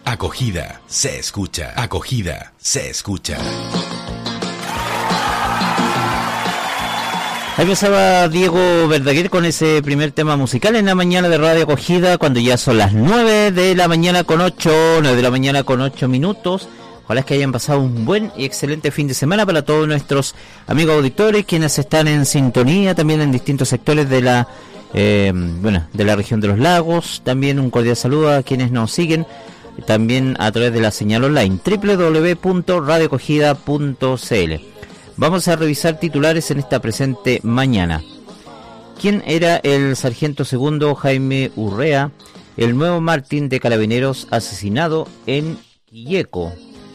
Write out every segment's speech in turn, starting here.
Acogida se escucha. Acogida se escucha. Ahí empezaba Diego Verdaguer con ese primer tema musical en la mañana de Radio Acogida, cuando ya son las 9 de la mañana con 8 minutos. Ojalá es que hayan pasado un buen y excelente fin de semana para todos nuestros amigos auditores, quienes están en sintonía también en distintos sectores de la de la región de los lagos. También un cordial saludo a quienes nos siguen también a través de la señal online www.radioacogida.cl. Vamos a revisar titulares en esta presente mañana. ¿Quién era el sargento segundo Jaime Urrea, el nuevo Martín de Carabineros asesinado en Quilleco?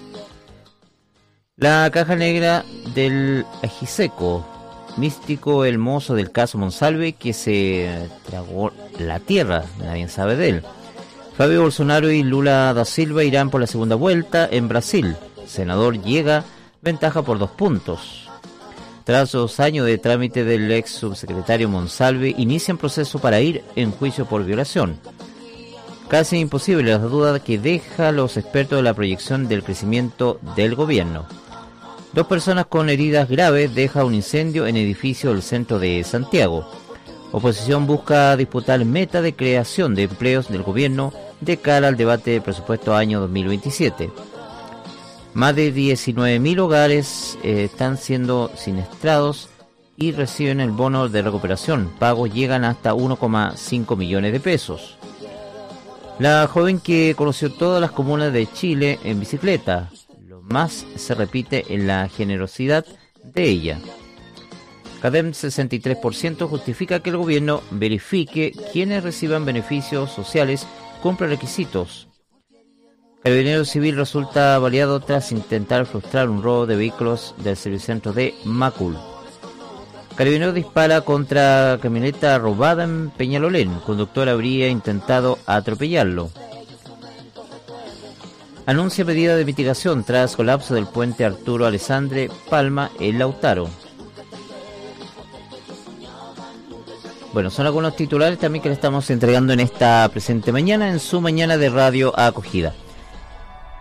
La caja negra del Ajiseco, místico el mozo del caso Monsalve que se tragó la tierra, nadie sabe de él. Fabio Bolsonaro y Lula da Silva irán por la segunda vuelta en Brasil. Senador llega ventaja por 2 puntos. Tras 2 años de trámite del ex subsecretario Monsalve, inician proceso para ir en juicio por violación. Casi imposible las dudas que deja los expertos de la proyección del crecimiento del gobierno. 2 personas con heridas graves deja un incendio en edificio del centro de Santiago. Oposición busca disputar meta de creación de empleos del gobierno de cara al debate de presupuesto año 2027. Más de 19.000 hogares están siendo siniestrados y reciben el bono de recuperación. Pagos llegan hasta 1,5 millones de pesos. La joven que conoció todas las comunas de Chile en bicicleta. Lo más se repite en la generosidad de ella. CADEM 63% justifica que el gobierno verifique quienes reciban beneficios sociales cumplen requisitos. Carabinero Civil resulta baleado tras intentar frustrar un robo de vehículos del servicentro de Macul. Carabinero dispara contra camioneta robada en Peñalolén. Conductor habría intentado atropellarlo. Anuncia medida de mitigación tras colapso del puente Arturo Alessandre Palma en Lautaro. Bueno, son algunos titulares también que le estamos entregando en esta presente mañana, en su mañana de Radio Acogida.